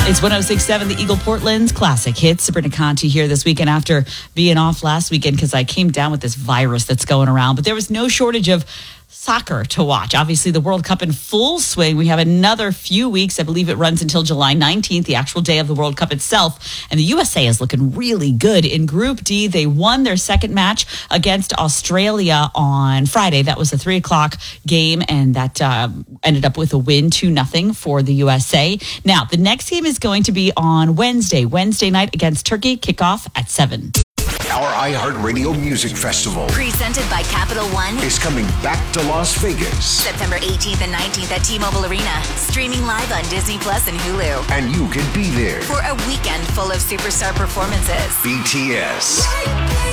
It's 106.7, the Eagle Portland's classic hits. Sabrina Conti here this weekend after being off last weekend because I came down with this virus that's going around. But there was no shortage of soccer to watch. Obviously, the World Cup in full swing. We have another few weeks. I believe it runs until July 19th, the actual day of the World Cup itself. And the USA is looking really good. In Group D, they won their second match against Australia on Friday. That was a 3 o'clock game, and that ended up with a win, 2-0 for the USA. Now, the next game is going to be on Wednesday night against Turkey, kickoff at 7. Our iHeartRadio Music Festival, presented by Capital One, is coming back to Las Vegas. September 18th and 19th at T-Mobile Arena. Streaming live on Disney Plus and Hulu. And you can be there for a weekend full of superstar performances. BTS,